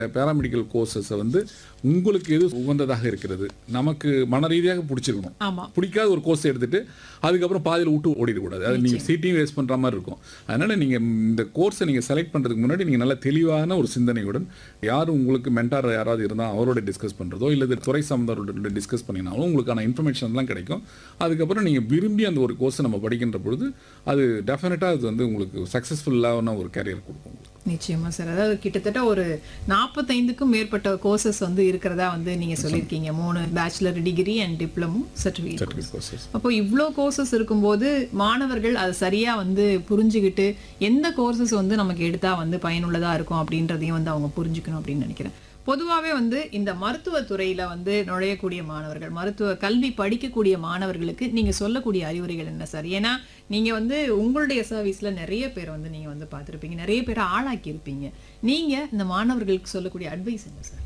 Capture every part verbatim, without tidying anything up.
Paramedical கோர்சஸை வந்து உங்களுக்கு எது உகந்ததாக இருக்கிறது, நமக்கு மன ரீதியாக பிடிச்சிருக்கணும். ஆமா. பிடிக்காத ஒரு கோர்ஸ் எடுத்துட்டு அதுக்கப்புறம் பாதியில் விட்டு ஓடிடக்கூடாது. அது நீங்கள் சீட்டையும் வேஸ்ட் பண்ணுற மாதிரி இருக்கும். அதனால் நீங்கள் இந்த கோர்ஸை நீங்கள் செலக்ட் பண்ணுறதுக்கு முன்னாடி நீங்கள் நல்ல தெளிவான ஒரு சிந்தனையுடன் யார் உங்களுக்கு மென்டார் யாராவது இருந்தால் அவரோட டிஸ்கஸ் பண்ணுறதோ இல்லை துறை சார்ந்தவரோட டிஸ்கஸ் பண்ணினாலும் உங்களுக்கான இன்ஃபர்மேஷன்லாம் கிடைக்கும். அதுக்கப்புறம் நீங்கள் விரும்பி அந்த ஒரு கோர்ஸை நம்ம படிக்கின்ற பொழுது அது டெஃபினட்டாக அது வந்து உங்களுக்கு சக்ஸஸ்ஃபுல்லான ஒரு கேரியர் கொடுக்கும். நிச்சயமா சார். அதாவது கிட்டத்தட்ட ஒரு நாற்பத்தைந்துக்கும் மேற்பட்ட கோர்சஸ் வந்து இருக்கிறதா வந்து நீங்க சொல்லியிருக்கீங்க. மூணு bachelor degree and diploma certificate courses. அப்போ இவ்வளோ கோர்சஸ் இருக்கும்போது மாணவர்கள் அதை சரியா வந்து புரிஞ்சுக்கிட்டு எந்த கோர்சஸ் வந்து நமக்கு எடுத்தா வந்து பயனுள்ளதா இருக்கும் அப்படின்றதையும் வந்து அவங்க புரிஞ்சுக்கணும் அப்படின்னு நினைக்கிறேன். பொதுவாகவே வந்து இந்த மருத்துவத்துறையில வந்து நுழையக்கூடிய மாணவர்கள், மருத்துவ கல்வி படிக்கக்கூடிய மாணவர்களுக்கு நீங்க சொல்லக்கூடிய அறிவுரைகள் என்ன சார்? ஏன்னா நீங்க வந்து உங்களுடைய சர்வீஸ்ல நிறைய பேர் வந்து நீங்க வந்து பார்த்துருப்பீங்க, நிறைய பேரை ஆளாக்கி இருப்பீங்க. நீங்க இந்த மாணவர்களுக்கு சொல்லக்கூடிய அட்வைஸ் என்ன சார்?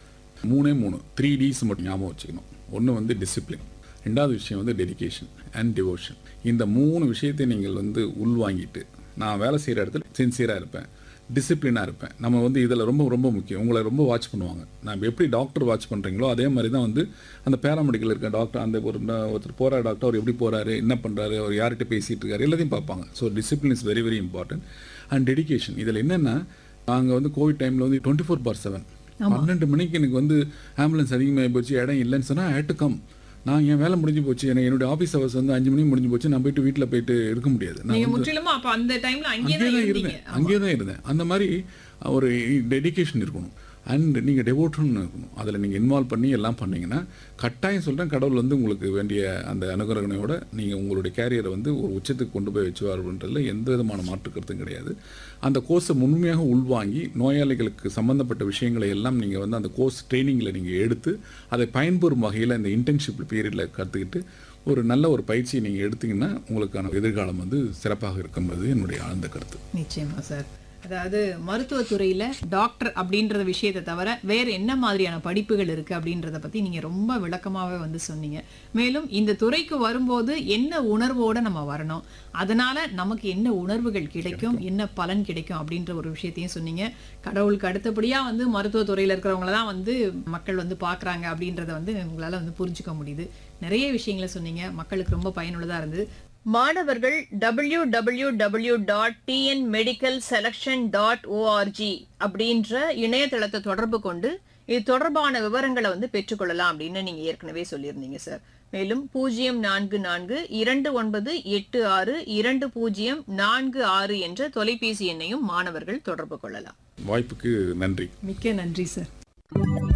மூணே மூணு த்ரீ டிஸ் மட்டும் ஞாபகம் வச்சுக்கணும். ஒன்று வந்து டிசிப்ளின், ரெண்டாவது விஷயம் வந்து டெடிகேஷன் அண்ட் டிவோஷன். இந்த மூணு விஷயத்தை நீங்கள் வந்து உள்வாங்கிட்டு நான் வேலை செய்கிற இடத்துல சின்சியராக இருப்பேன், டிசிப்ளினாக இருப்பேன். நம்ம வந்து இதில் ரொம்ப ரொம்ப முக்கியம். உங்களை ரொம்ப வாட்ச் பண்ணுவாங்க. நம்ம எப்படி டாக்டர் வாட்ச் பண்ணுறீங்களோ அதே மாதிரி தான் வந்து அந்த பேராமெடிக்கல் இருக்க டாக்டர், அந்த ஒரு ஒருத்தர் போகிற டாக்டர் அவர் எப்படி போகிறாரு, என்ன பண்ணுறாரு, அவர் யார்கிட்ட பேசிகிட்டு இருக்காரு, எல்லாத்தையும் பார்ப்பாங்க. So discipline is very very important. And dedication. இதில் என்னென்னா நாங்கள் வந்து கோவிட் டைமில் வந்து டுவெண்ட்டி ஃபோர் பார் செவன் பன்னெண்டு மணிக்கு எனக்கு வந்து ஆம்புலன்ஸ் அதிகமாக போச்சு, இடம் இல்லைன்னு சொன்னால் ஐ ஹேட் டு கம். நான் என் வேலை முடிஞ்சு போச்சு, எனக்கு என்னுடைய ஆஃபீஸ் ஹவர்ஸ் வந்து அஞ்சு மணிக்கு முடிஞ்சு போச்சு, நான் போயிட்டு வீட்டில் போயிட்டு இருக்க முடியாது. நான் அங்கேயே தான் இருந்தேன் அங்கேயே தான் இருந்தேன் அந்த மாதிரி ஒரு டெடிகேஷன் இருக்கணும். அண்ட் நீங்கள் டெவோட்டன் இருக்கணும். அதில் நீங்கள் இன்வால்வ் பண்ணி எல்லாம் பண்ணிங்கன்னா கட்டாயம் சொல்கிறேன், கடவுள் வந்து உங்களுக்கு வேண்டிய அந்த அனுகிரகணையோட நீங்கள் உங்களுடைய கேரியரை வந்து ஒரு உச்சத்துக்கு கொண்டு போய் வச்சுவார்ன்றதுல எந்த விதமான மாற்று கருத்தும் கிடையாது. அந்த கோர்ஸை முழுமையாக உள்வாங்கி நோயாளிகளுக்கு சம்மந்தப்பட்ட விஷயங்களை எல்லாம் நீங்கள் வந்து அந்த கோர்ஸ் ட்ரைனிங்கில் நீங்கள் எடுத்து அதை பயன்பெறும் வகையில் இந்த இன்டர்ன்ஷிப் பீரியடில் கற்றுக்கிட்டு ஒரு நல்ல ஒரு பயிற்சியை நீங்கள் எடுத்தீங்கன்னா உங்களுக்கான எதிர்காலம் வந்து சிறப்பாக இருக்கும்போது என்னுடைய ஆழ்ந்த கருத்து. நிச்சயமா சார். அதாவது மருத்துவத்துறையில் டாக்டர் அப்படின்றத விஷயத்தை தவிர வேறு என்ன மாதிரியான படிப்புகள் இருக்குது அப்படின்றத பற்றி நீங்கள் ரொம்ப விளக்கமாகவே வந்து சொன்னீங்க. மேலும் இந்த துறைக்கு வரும்போது என்ன உணர்வோடு நம்ம வரணும், அதனால் நமக்கு என்ன உணர்வுகள் கிடைக்கும், என்ன பலன் கிடைக்கும் அப்படின்ற ஒரு விஷயத்தையும் சொன்னீங்க. கடவுளுக்கு அடுத்தபடியாக வந்து மருத்துவத்துறையில் இருக்கிறவங்கள தான் வந்து மக்கள் வந்து பார்க்குறாங்க அப்படின்றத வந்து உங்களால் வந்து புரிஞ்சுக்க முடியுது. நிறைய விஷயங்களை சொன்னீங்க, மக்களுக்கு ரொம்ப பயனுள்ளதாக இருந்தது. மாணவர்கள் W W W dot T N medical selection dot O R G அப்படின்ற இணையதளத்தை தொடர்பு கொண்டு இது தொடர்பான விவரங்களை வந்து பெற்றுக்கொள்ளலாம் அப்படின்னு நீங்க ஏற்கனவே சொல்லியிருந்தீங்க சார். மேலும் பூஜ்ஜியம் நான்கு நான்கு இரண்டு ஒன்பது எட்டு ஆறு இரண்டு பூஜ்ஜியம் நான்கு ஆறு என்ற தொலைபேசி எண்ணையும் மாணவர்கள் தொடர்பு கொள்ளலாம். வாய்ப்புக்கு நன்றி. மிக்க நன்றி சார்.